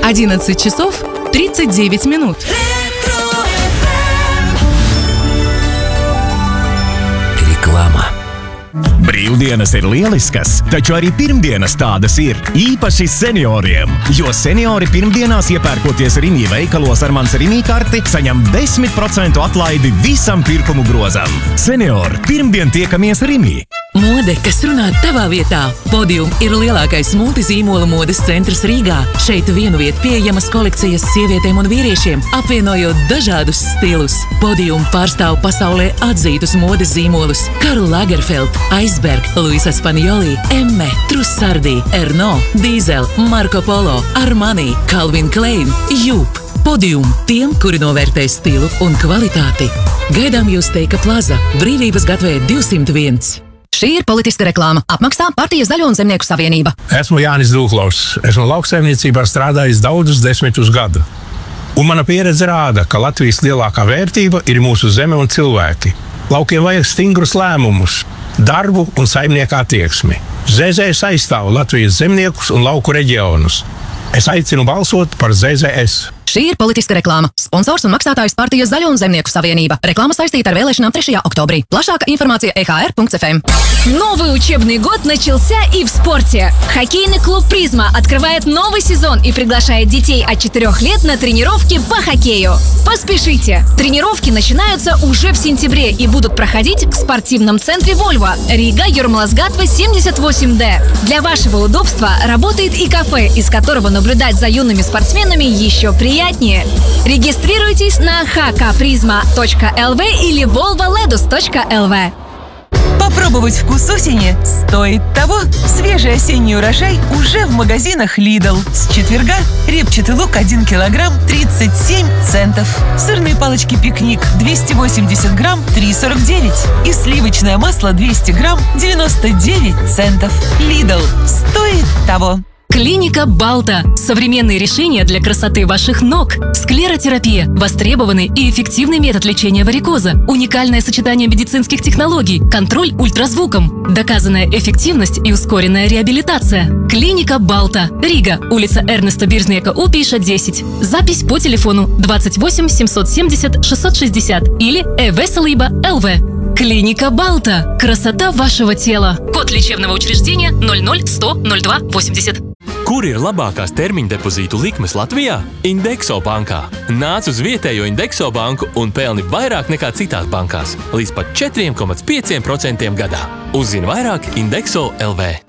11 часов 39 минут. Reklāma. Brīvdienas ir lieliskas, taču arī pirmdienas tādas ir, īpaši senioriem. Jo seniori pirmdienās iepērkoties Rimi veikalos ar mans Rimi karti, saņem 10% atlaidi visam pirkumu grozam. Seniori, pirmdien tiekamies Rimi. Mode, kas runā tavā vietā. Podium ir lielākais multizīmola modes centrs Rīgā. Šeit vienu vietu pieejamas kolekcijas sievietēm un vīriešiem, apvienojot dažādus stilus. Podium pārstāv pasaulē atzītus modes zīmolus Karl Lagerfeld, Iceberg, Luisa Spanioli, Emme, Trussardi, Erno, Diesel, Marco Polo, Armani, Calvin Klein, Jup. Podium tiem, kuri novērtē stilu un kvalitāti. Gaidām jūs Teika Plaza, Brīvības gatavē 201. Šī ir politiska reklāma. Apmaksā Partijas Zaļo un Zemnieku savienība. Esmu Jānis Dūklovs. Esmu lauksaimniecībā strādājis daudzus desmitus gadu. Un mana pieredze rāda, ka Latvijas lielākā vērtība ir mūsu zeme un cilvēki. Laukiem vajag stingrus lēmumus, darbu un saimnieku attieksmi. ZZS aizstāv Latvijas zemniekus un lauku reģionus. Es aicinu balsot par ZZS. Šī ir politiska reklāma. Sponsors un maksātājs Partijas Zaļo un Zemnieku savienīба. Реклама saistīta ar vēлēšanām 3. октября. Плашака информация ehr.fm. Новый учебный год начался и в спорте. Хоккейный клуб «Призма» открывает новый сезон и приглашает детей от 4 лет на тренировки по хоккею. Поспешите! Тренировки начинаются уже в сентябре и будут проходить в спортивном центре «Вольво», Рига, Юрмаласгатва, 78D. Для вашего удобства работает и кафе, из которого наблюдать за юными спортсменами еще приятнее. Регистрируйтесь на hkprisma.lv или volvoledus.lv. Попробовать вкус осени стоит того. Свежий осенний урожай уже в магазинах Lidl. С четверга репчатый лук 1 килограмм 37 центов. Сырные палочки «Пикник» 280 грамм 3,49. И сливочное масло 200 грамм 99 центов. Lidl. Стоит того. Клиника Балта. Современные решения для красоты ваших ног. Склеротерапия. Востребованный и эффективный метод лечения варикоза. Уникальное сочетание медицинских технологий. Контроль ультразвуком. Доказанная эффективность и ускоренная реабилитация. Клиника Балта. Рига. Улица Эрнеста Биржнека, У-Пиша, 10. Запись по телефону 28 770 660 или Эвеселиба ЛВ. Клиника Балта. Красота вашего тела. Код лечебного учреждения 00 100 02 80. Kur ir labākās termiņa depozītu likmes Latvijā? Indexo bankā. Nāc uz vietējo Indexo banku un pelni vairāk nekā citās bankās. Līdz pat 4,5% gadā. Uzzini vairāk Indexo LV.